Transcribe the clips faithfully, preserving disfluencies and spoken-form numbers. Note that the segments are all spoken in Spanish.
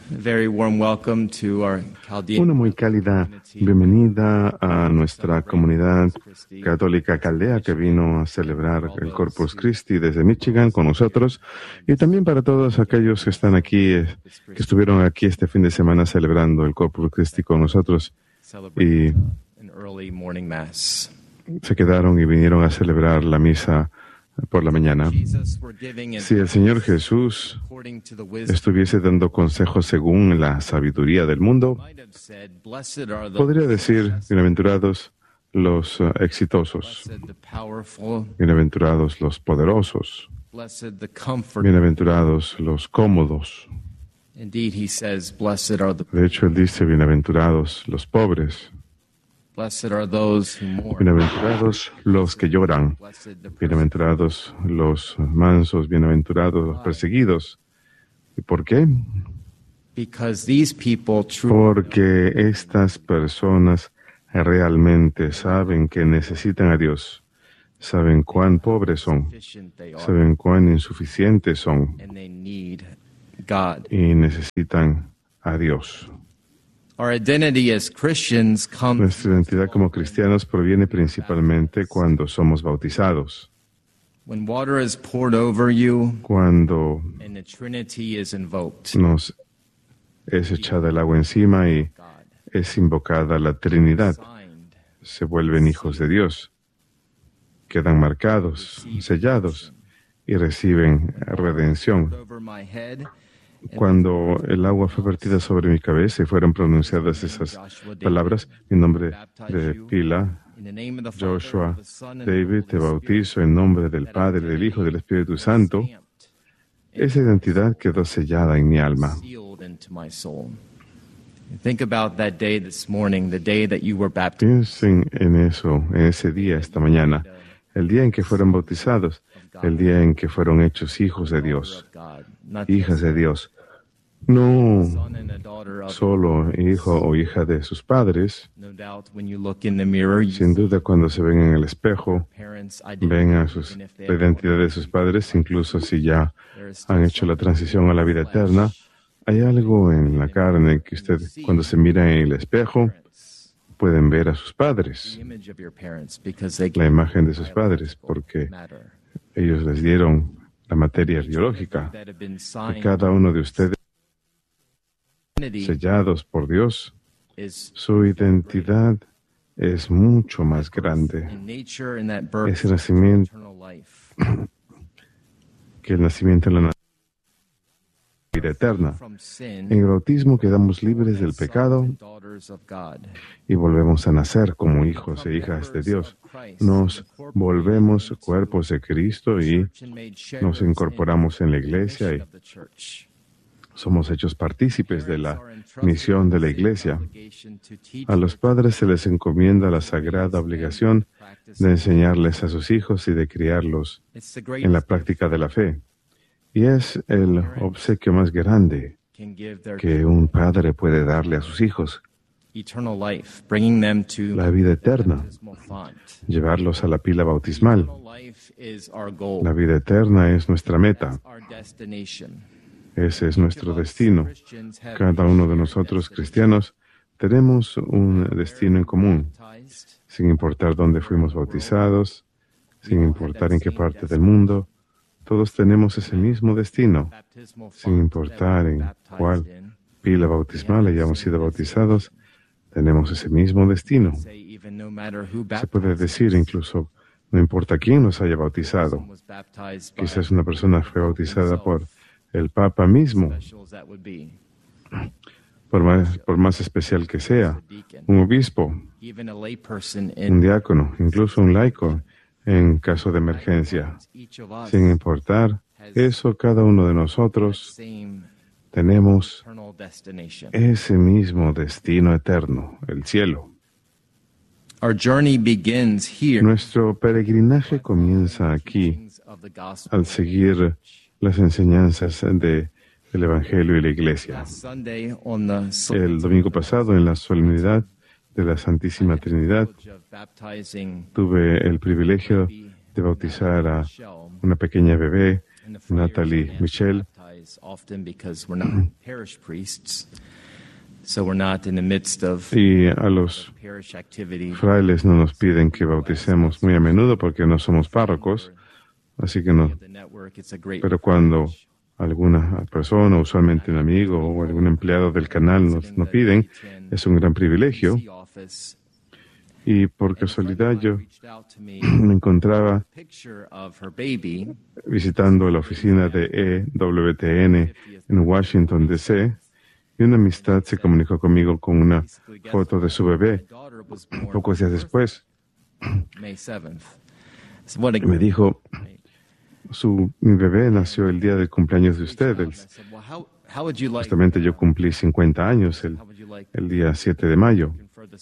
Very warm welcome to our Chaldean Una muy cálida bienvenida a nuestra comunidad católica caldea que vino a celebrar el Corpus Christi desde Michigan con nosotros, y también para todos aquellos que están aquí, eh, que estuvieron aquí este fin de semana celebrando el Corpus Christi con nosotros y se quedaron y vinieron a celebrar la misa por la mañana. Si el Señor Jesús estuviese dando consejos según la sabiduría del mundo, podría decir: bienaventurados los uh, exitosos, bienaventurados los poderosos, bienaventurados los cómodos. De hecho, Él dice: bienaventurados los pobres, bienaventurados los que lloran, bienaventurados los mansos, bienaventurados los perseguidos. ¿Y por qué? Porque estas personas realmente saben que necesitan a Dios, saben cuán pobres son, saben cuán insuficientes son y necesitan a Dios. Nuestra identidad como cristianos proviene principalmente cuando somos bautizados. Cuando nos es echada el agua encima y es invocada la Trinidad, se vuelven hijos de Dios, quedan marcados, sellados y reciben redención. Cuando el agua fue vertida sobre mi cabeza y fueron pronunciadas esas palabras, en nombre de Pila, Joshua, David, te bautizo en nombre del Padre, del Hijo y del Espíritu Santo, esa identidad quedó sellada en mi alma. Piensen en eso, en ese día, esta mañana, el día en que fueron bautizados, el día en que fueron hechos hijos de Dios, hijas de Dios. No solo hijo o hija de sus padres. Sin duda, cuando se ven en el espejo, ven a sus, la identidad de sus padres, incluso si ya han hecho la transición a la vida eterna. Hay algo en la carne que usted, cuando se mira en el espejo, pueden ver a sus padres, la imagen de sus padres, porque ellos les dieron la materia biológica. Y cada uno de ustedes, sellados por Dios, su identidad es mucho más grande. Ese nacimiento, que el nacimiento en la vida eterna. En el bautismo quedamos libres del pecado y volvemos a nacer como hijos e hijas de Dios. Nos volvemos cuerpos de Cristo y nos incorporamos en la iglesia y somos hechos partícipes de la misión de la iglesia. A los padres se les encomienda la sagrada obligación de enseñarles a sus hijos y de criarlos en la práctica de la fe. Y es el obsequio más grande que un padre puede darle a sus hijos: la vida eterna, llevarlos a la pila bautismal. La vida eterna es nuestra meta. Ese es nuestro destino. Cada uno de nosotros, cristianos, tenemos un destino en común, sin importar dónde fuimos bautizados, sin importar en qué parte del mundo. Todos tenemos ese mismo destino, sin importar en cuál pila bautismal hayamos sido bautizados, tenemos ese mismo destino. Se puede decir incluso, no importa quién nos haya bautizado. Quizás una persona fue bautizada por el Papa mismo, por más, por más especial que sea, un obispo, un diácono, incluso un laico, en caso de emergencia. Sin importar eso, cada uno de nosotros tenemos ese mismo destino eterno, el cielo. Nuestro peregrinaje comienza aquí, al seguir las enseñanzas de, del Evangelio y la Iglesia. El domingo pasado, en la solemnidad de la Santísima Trinidad, tuve el privilegio de bautizar a una pequeña bebé Natalie Michelle. Y a los frailes no nos piden que bauticemos muy a menudo porque no somos párrocos, así que no. Pero cuando alguna persona, usualmente un amigo o algún empleado del canal nos, nos piden, es un gran privilegio. Y por casualidad yo me encontraba visitando la oficina de E W T N en Washington, D C, y una amistad se comunicó conmigo con una foto de su bebé. Pocos días después, me dijo, su, mi bebé nació el día del cumpleaños de ustedes. Justamente yo cumplí cincuenta años el, el día siete de mayo.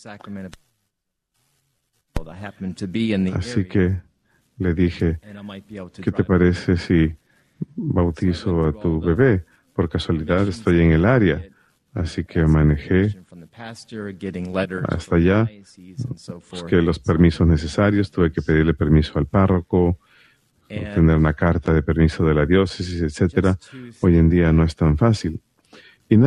Así que le dije, ¿qué te parece si bautizo a tu bebé? Por casualidad estoy en el área. Así que manejé hasta allá, busqué los permisos necesarios, tuve que pedirle permiso al párroco, obtener una carta de permiso de la diócesis, etcétera. Hoy en día no es tan fácil.